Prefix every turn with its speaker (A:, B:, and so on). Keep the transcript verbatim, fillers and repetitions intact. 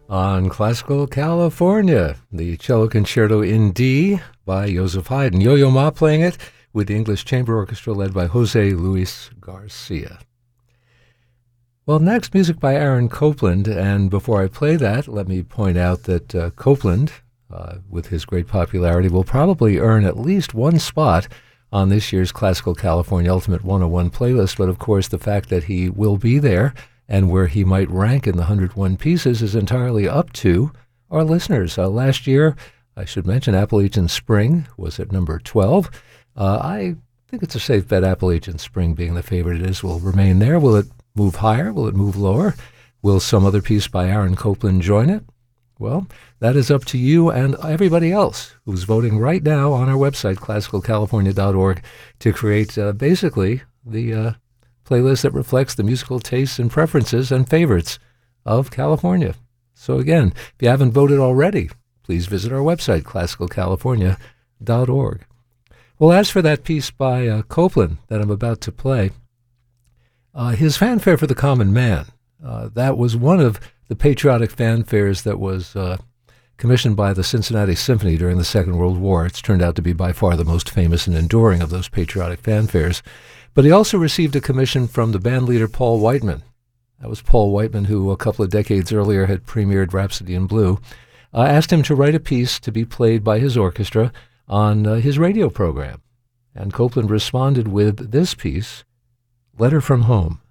A: On Classical California, the Cello Concerto in D by Joseph Haydn. Yo-Yo Ma playing it with the English Chamber Orchestra led by Jose Luis Garcia. Well, next, music by Aaron Copland, and before I play that, let me point out that uh, Copland, uh, with his great popularity, will probably earn at least one spot on this year's Classical California Ultimate one oh one playlist, but of course the fact that he will be there and where he might rank in the one hundred one pieces is entirely up to our listeners. Uh, last year, I should mention, Appalachian Spring was at number twelve. Uh, I think it's a safe bet Appalachian Spring, being the favorite it is, will remain there. Will it move higher? Will it move lower? Will some other piece by Aaron Copland join it? Well, that is up to you and everybody else who's voting right now on our website, classical california dot org, to create uh, basically the uh, playlist that reflects the musical tastes and preferences and favorites of California. So again, if you haven't voted already, please visit our website, classical california dot org. Well, as for that piece by uh, Copland that I'm about to play, uh, his Fanfare for the Common Man, uh, that was one of the patriotic fanfares that was uh, commissioned by the Cincinnati Symphony during the Second World War. It's turned out to be by far the most famous and enduring of those patriotic fanfares. But he also received a commission from the band leader Paul Whiteman. That was Paul Whiteman, who a couple of decades earlier had premiered Rhapsody in Blue. Uh, asked him to write a piece to be played by his orchestra on uh, his radio program. And Copland responded with this piece, Letter from Home.